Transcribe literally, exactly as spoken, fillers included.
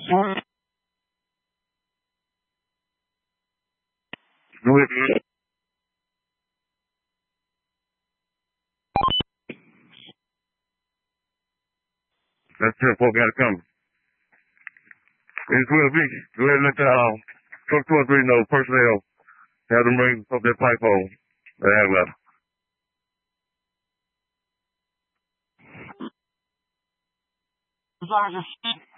Go ahead. That's ten four got it coming. It's twelve B. Go ahead and let the uh, truck two or three know personnel. Have them bring up that pipe hole. They have left. Sergeant.